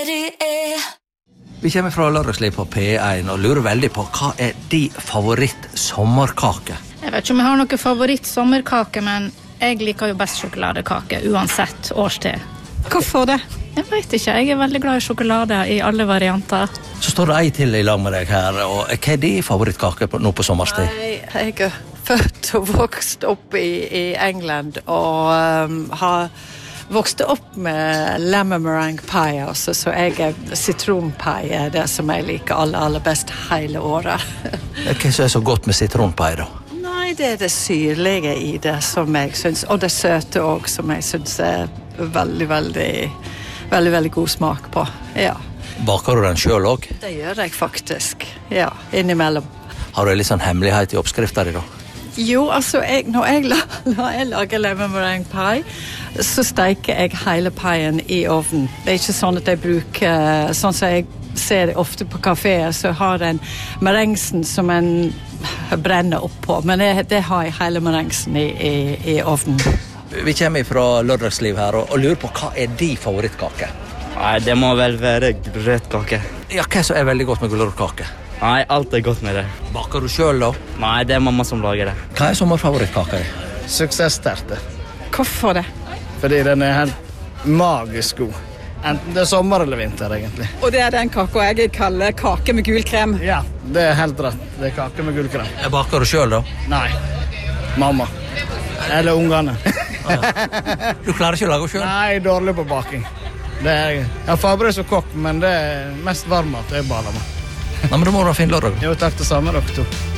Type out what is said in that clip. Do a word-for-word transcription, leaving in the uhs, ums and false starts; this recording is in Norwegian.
Vi kommer fra Lørdagsliv på P en og lurer veldig på hva er de favoritt-sommerkake? Jeg vet ikke om jeg har noen favoritt-sommerkake, men jeg liker jo best sjokoladekake, uansett årstid. Hvorfor det? Jeg vet ikke, jeg er veldig glad i sjokolade i alle varianter. Så står det ei til i lag med deg her, og hva er de favorittkake på, nå på sommerstid? Jeg er født og vokst opp i, i England, og um, har vokste opp med lemon meringue pie, altså, så jeg er sitronpie er det som jeg liker aller, aller best hele året. Hva er så godt med sitronpie da? Nei, det er det syrlige i det som jeg synes, og det søte også, som jeg synes er veldig, veldig, veldig, veldig god smak på, ja. Baker du den selv også? Det gjør jeg faktisk, ja, innimellom. Har du en litt sånn hemmelighet i oppskriften din da? Jo, altså, jeg, når jeg, la, når jeg lager lemon meringue pie, så steker jeg hele pien i ovnen. Det er ikke sånn at jeg bruker, sånn som jeg ser det ofte på kaféer, så har den merengsen som en brenner opp på, men det, det har jeg hele merengsen i, i, i ovnen. Vi kommer fra Lørdagsliv her og, og lurer på hva er de favorittkake? Nei, det må vel være gulrotkake. Ja, hva så er veldig godt med gulrotkake? Nei, alt er godt med det. Baker du selv da? Nei, det er mamma som lager det. Hva er sommerfavorittkaka di? Suksessterte. Hvorfor det? Fordi den er helt magisk god. Enten det er sommer eller vinter, egentlig. Og det er den kaka jeg kaller kake med gul krem. Ja, det er helt rett. Det er kake med gullkrem. Jeg baker du selv da? Nei, mamma. Eller ungene. Du klarer ikke å lage selv? Nei, jeg er dårlig på baking. Det er, jeg har fabrikk som kokk, men det er mest varmt jeg baler med. Nei, men da må du ha fin lørdag. Jo, takk det samme, dere to.